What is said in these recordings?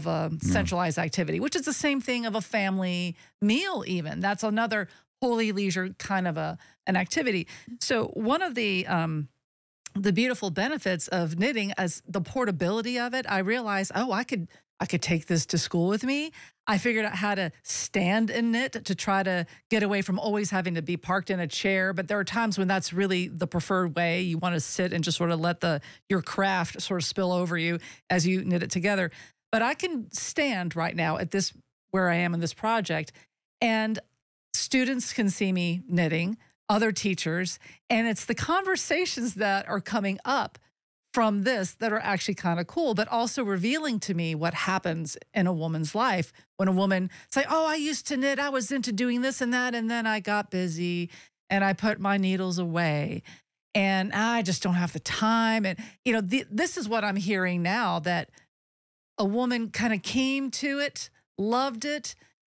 of a centralized activity, which is the same thing of a family meal even. That's another holy leisure kind of an activity. So one of the beautiful benefits of knitting as the portability of it, I realized, oh, I could take this to school with me. I figured out how to stand and knit to try to get away from always having to be parked in a chair. But there are times when that's really the preferred way. You want to sit and just sort of let your craft sort of spill over you as you knit it together. But I can stand right now at this, where I am in this project, and students can see me knitting, other teachers, and it's the conversations that are coming up from this that are actually kind of cool, but also revealing to me what happens in a woman's life when a woman say, oh, I used to knit, I was into doing this and that, and then I got busy and I put my needles away and I just don't have the time. And, this is what I'm hearing now, that a woman kind of came to it, loved it,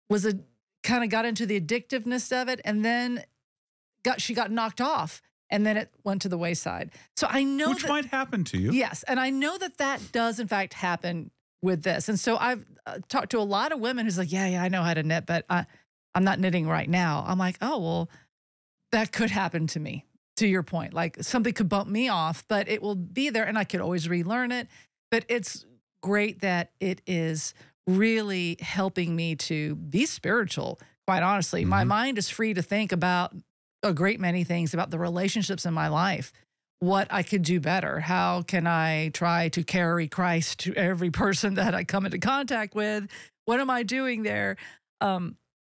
kind of got into the addictiveness of it, and then she got knocked off. And then it went to the wayside. So I know Which might happen to you. Yes. And I know that does, in fact, happen with this. And so I've talked to a lot of women who's like, yeah, I know how to knit, but I'm not knitting right now. I'm like, oh, well, that could happen to me, to your point. Like something could bump me off, but it will be there and I could always relearn it. But it's great that it is really helping me to be spiritual, quite honestly. My mind is free to think about a great many things about the relationships in my life, what I could do better. How can I try to carry Christ to every person that I come into contact with? What am I doing there? And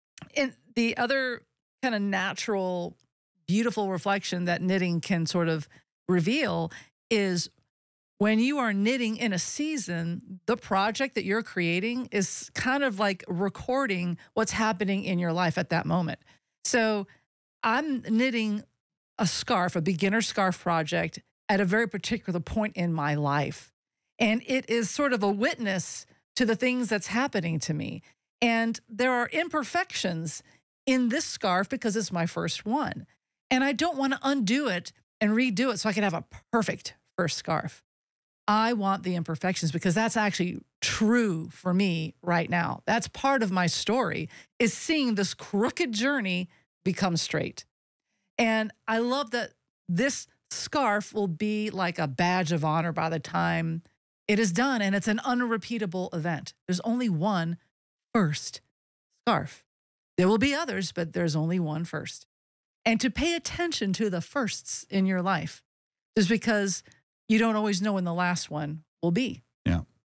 the other kind of natural, beautiful reflection that knitting can sort of reveal is when you are knitting in a season, the project that you're creating is kind of like recording what's happening in your life at that moment. So I'm knitting a scarf, a beginner scarf project at a very particular point in my life. And it is sort of a witness to the things that's happening to me. And there are imperfections in this scarf because it's my first one. And I don't want to undo it and redo it so I can have a perfect first scarf. I want the imperfections because that's actually true for me right now. That's part of my story, is seeing this crooked journey become straight. And I love that this scarf will be like a badge of honor by the time it is done, and it's an unrepeatable event. There's only one first scarf. There will be others, but there's only one first. And to pay attention to the firsts in your life is because you don't always know when the last one will be. Yeah.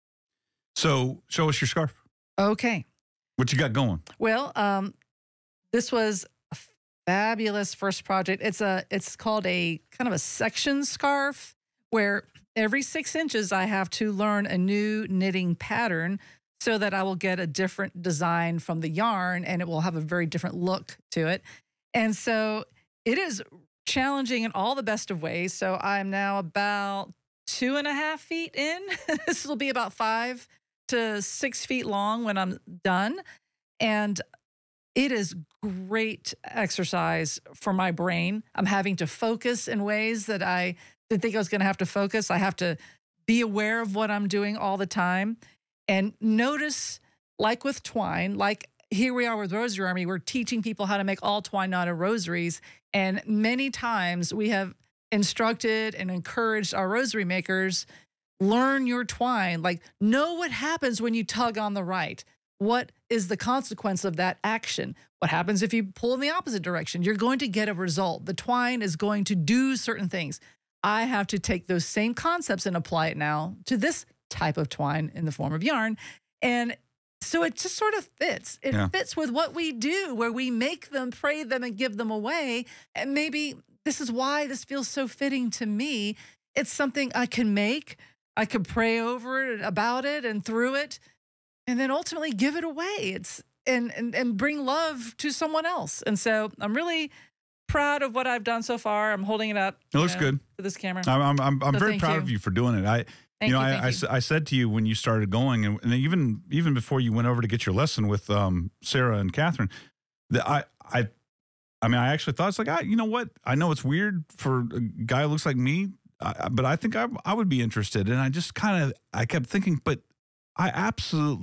So show us your scarf. Okay. What you got going? Well, this was a fabulous first project. It's called a kind of a section scarf where every 6 inches I have to learn a new knitting pattern so that I will get a different design from the yarn and it will have a very different look to it. And so it is challenging in all the best of ways. So I'm now about 2.5 feet in. This will be about 5 to 6 feet long when I'm done. And it is great exercise for my brain. I'm having to focus in ways that I didn't think I was going to have to focus. I have to be aware of what I'm doing all the time and notice, like with twine, like here we are with Rosary Army, we're teaching people how to make all twine knotted rosaries. And many times we have instructed and encouraged our rosary makers, learn your twine, like know what happens when you tug on the right. What is the consequence of that action? What happens if you pull in the opposite direction? You're going to get a result. The twine is going to do certain things. I have to take those same concepts and apply it now to this type of twine in the form of yarn. And so it just sort of fits. It fits with what we do, where we make them, pray them, and give them away. And maybe this is why this feels so fitting to me. It's something I can make. I can pray over it, about it, and through it, and then ultimately give it away. It's and bring love to someone else. And so I'm really proud of what I've done so far. I'm holding it up. It looks good to this camera. I'm very proud of you for doing it. I said to you when you started going, and even before you went over to get your lesson with Sarah and Catherine, that I actually thought, it's like, you know what? I know it's weird for a guy who looks like me, but I think I would be interested. And I just I kept thinking, but I absolutely